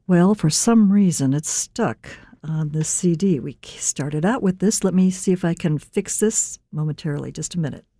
Well, for some reason, it's stuck on this CD. We started out with this. Let me see if I can fix this momentarily. Just a minute.